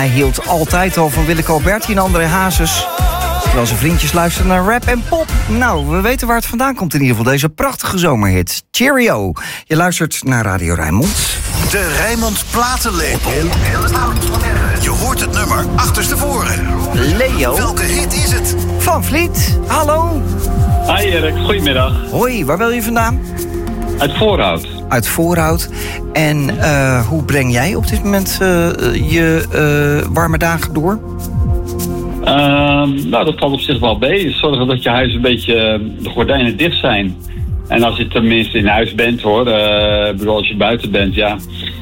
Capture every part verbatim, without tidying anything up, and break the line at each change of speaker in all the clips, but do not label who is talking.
Hij hield altijd al van Willeke Alberti en André Hazes. Terwijl zijn vriendjes luisteren naar rap en pop. Nou, we weten waar het vandaan komt in ieder geval. Deze prachtige zomerhit. Cheerio. Je luistert naar Radio Rijnmond.
De Rijnmond Platenlepel. Je hoort het nummer achterstevoren.
Leo.
Welke hit is het?
Van Vliet. Hallo.
Hi Erik, goedemiddag.
Hoi, waar wil je vandaan?
Uit Voorhout.
Uit Voorhout. En uh, hoe breng jij op dit moment uh, je uh, warme dagen door?
Uh, nou, dat valt op zich wel mee. Zorgen dat je huis een beetje de gordijnen dicht zijn. En als je tenminste in huis bent, hoor. Uh, bedoel, als je buiten bent, ja.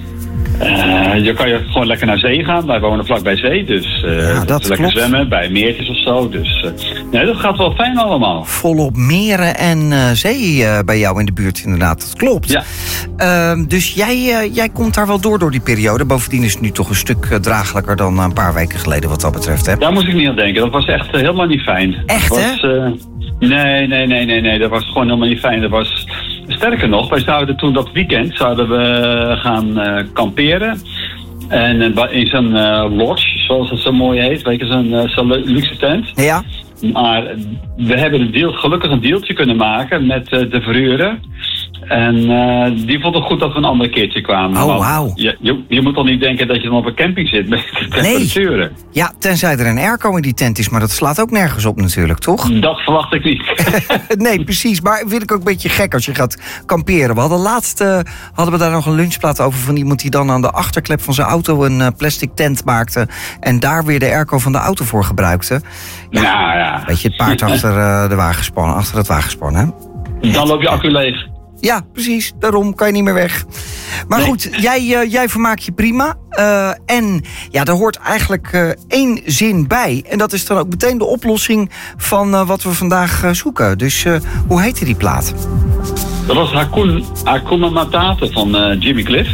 Uh, je kan je gewoon lekker naar zee gaan. Wij wonen vlakbij zee, dus uh,
ja, dat
lekker
klopt.
zwemmen bij meertjes of zo. Dus uh, nee, dat gaat wel fijn allemaal.
Volop meren en uh, zee uh, bij jou in de buurt, inderdaad. Dat klopt.
Ja.
Uh, dus jij, uh, jij komt daar wel door door die periode. Bovendien is het nu toch een stuk uh, draaglijker dan een paar weken geleden wat dat betreft. Hè?
Daar moest ik niet aan denken. Dat was echt uh, helemaal niet fijn.
Echt,
was,
hè?
Uh, nee, nee, nee, nee, nee. Dat was gewoon helemaal niet fijn. Dat was... Sterker nog, wij zouden toen dat weekend zouden we gaan uh, kamperen. En uh, in zo'n uh, lodge, zoals het zo mooi heet. Weet je, zo'n uh, zo'n luxe tent.
Ja.
Maar we hebben een deal, gelukkig een deeltje kunnen maken met uh, de verhuurder. En uh, die vond het goed dat we een ander keertje kwamen.
Oh, wauw.
Je, je, je moet toch niet denken dat je dan op een camping zit met de temperaturen.
Nee. Ja, tenzij er een airco in die tent is. Maar dat slaat ook nergens op natuurlijk, toch?
Dat verwacht ik niet.
Nee, precies. Maar vind ik ook een beetje gek als je gaat kamperen. We hadden laatst uh, hadden we daar nog een lunchplaat over van iemand die dan aan de achterklep van zijn auto een uh, plastic tent maakte. En daar weer de airco van de auto voor gebruikte. Ja,
nou ja.
Weet je, het paard achter uh, de wagenspon, achter het wagenspan, hè?
Dan loop je accu leeg.
Ja, precies. Daarom kan je niet meer weg. Maar nee. goed, jij, uh, jij vermaakt je prima. Uh, en ja, daar hoort eigenlijk uh, één zin bij. En dat is dan ook meteen de oplossing van uh, wat we vandaag uh, zoeken. Dus uh, hoe heette die plaat?
Dat was Hakun, Hakuna Matata van uh, Jimmy Cliff.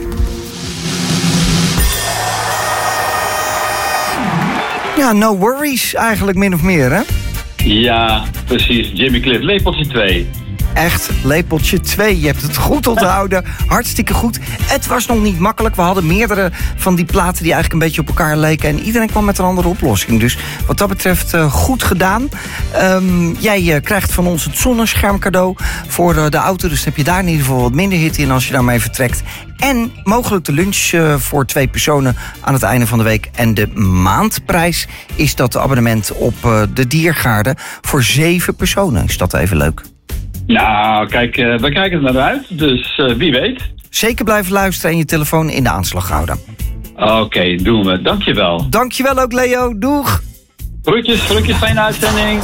Ja, no worries eigenlijk min of meer, hè?
Ja, precies. Jimmy Cliff, lepeltje twee.
Echt, lepeltje twee. Je hebt het goed onthouden. Hartstikke goed. Het was nog niet makkelijk. We hadden meerdere van die platen die eigenlijk een beetje op elkaar leken. En iedereen kwam met een andere oplossing. Dus wat dat betreft uh, goed gedaan. Um, jij uh, krijgt van ons het zonnescherm cadeau voor uh, de auto. Dus dan heb je daar in ieder geval wat minder hitte in als je daarmee vertrekt. En mogelijk de lunch uh, voor twee personen aan het einde van de week. En de maandprijs is dat abonnement op uh, de Diergaarde voor zeven personen. Is dat even leuk?
Nou, kijk, uh, we kijken er naar uit, dus uh, wie weet.
Zeker blijven luisteren en je telefoon in de aanslag houden.
Oké, okay, doen we. Dankjewel.
Dankjewel ook, Leo. Doeg.
Groetjes, groetjes, fijne uitzending.